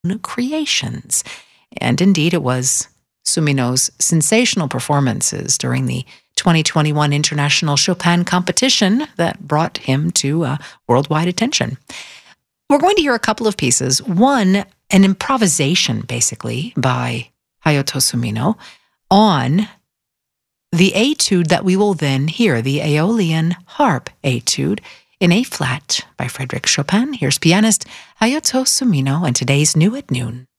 creations. And indeed, it was Sumino's sensational performances during the 2021 International Chopin Competition that brought him to worldwide attention. We're going to hear a couple of pieces. One, an improvisation, basically, by Hayato Sumino on the etude that we will then hear, the Aeolian Harp Etude in A flat by Frédéric Chopin. Here's pianist Hayato Sumino and today's New at Noon.